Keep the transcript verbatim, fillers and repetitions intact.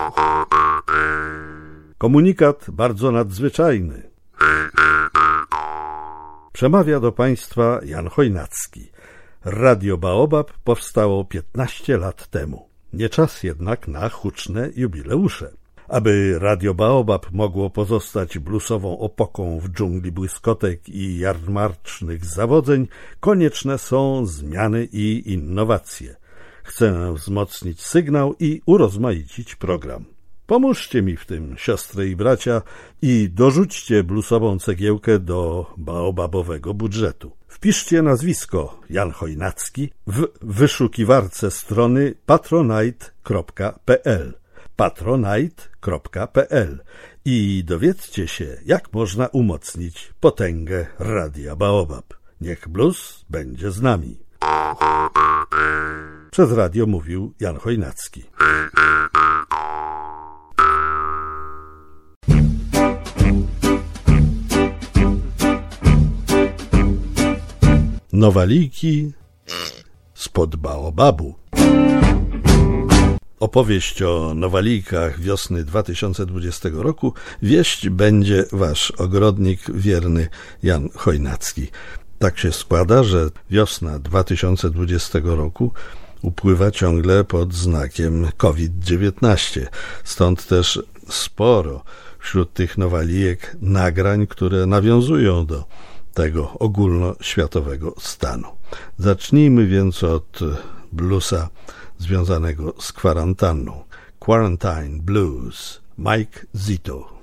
Komunikat bardzo nadzwyczajny. Przemawia do Państwa Jan Chojnacki. Radio Baobab powstało piętnaście lat temu. Nie czas jednak na huczne jubileusze. Aby Radio Baobab mogło pozostać bluesową opoką w dżungli błyskotek i jarmarcznych zawodzeń, konieczne są zmiany i innowacje. Chcę wzmocnić sygnał i urozmaicić program. Pomóżcie mi w tym, siostry i bracia, i dorzućcie bluesową cegiełkę do baobabowego budżetu. Wpiszcie nazwisko Jan Chojnacki w wyszukiwarce strony patronite kropka p l patronite kropka p l i dowiedzcie się, jak można umocnić potęgę Radia Baobab. Niech blues będzie z nami. Przez radio mówił Jan Chojnacki. Nowaliki spod Baobabu. Opowieść o nowalijkach wiosny dwa tysiące dwudziestego roku wieść będzie wasz ogrodnik wierny Jan Chojnacki. Tak się składa, że wiosna dwa tysiące dwudziestego roku upływa ciągle pod znakiem COVID dziewiętnaście. Stąd też sporo wśród tych nowalijek nagrań, które nawiązują do tego ogólnoświatowego stanu. Zacznijmy więc od bluesa związanego z kwarantanną. Quarantine Blues, Mike Zito.